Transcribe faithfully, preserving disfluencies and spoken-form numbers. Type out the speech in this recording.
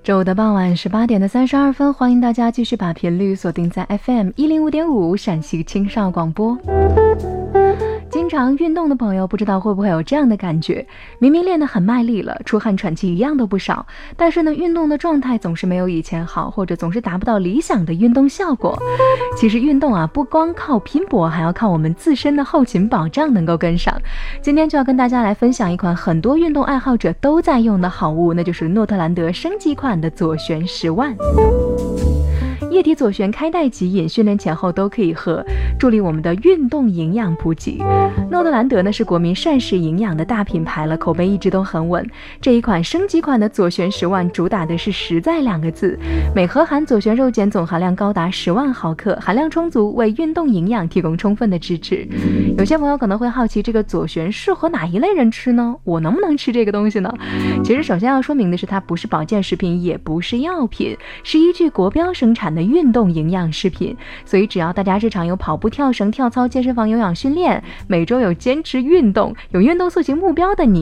周五的傍晚十八点的三十二分，欢迎大家继续把频率锁定在 F M 一零五点五陕西青少广播。经常运动的朋友不知道会不会有这样的感觉，明明练得很卖力了，出汗喘气一样都不少，但是呢运动的状态总是没有以前好，或者总是达不到理想的运动效果。其实运动啊不光靠拼搏，还要靠我们自身的后勤保障能够跟上。今天就要跟大家来分享一款很多运动爱好者都在用的好物，那就是诺特兰德升级款的左旋十万。液体左旋开袋即饮，训练前后都可以喝，助力我们的运动营养补给。诺特兰德呢是国民膳食营养的大品牌了，口碑一直都很稳。这一款升级款的左旋十万主打的是实在两个字，每盒含左旋肉碱总含量高达十万毫克，含量充足，为运动营养提供充分的支持。有些朋友可能会好奇，这个左旋适合哪一类人吃呢？我能不能吃这个东西呢？其实首先要说明的是，它不是保健食品，也不是药品，是依据国标生产的运动营养食品。所以只要大家日常有跑步、跳绳、跳操、健身房有氧训练，每周有坚持运动、有运动塑形目标的你，